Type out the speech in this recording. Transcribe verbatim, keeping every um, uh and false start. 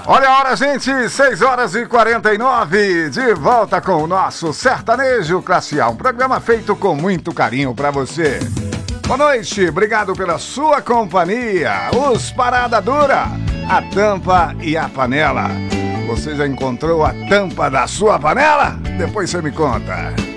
Olha a hora, gente, seis horas e quarenta e nove, de volta com o nosso Sertanejo Classe A, um programa feito com muito carinho pra você. Boa noite, obrigado pela sua companhia. Os Parada Dura, a tampa e a panela. Você já encontrou a tampa da sua panela? Depois você me conta.